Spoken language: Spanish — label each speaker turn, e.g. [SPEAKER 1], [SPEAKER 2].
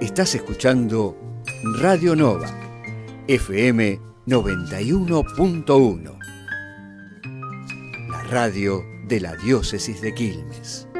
[SPEAKER 1] Estás escuchando Radio Nova, FM 91.1, la radio de la diócesis de Quilmes.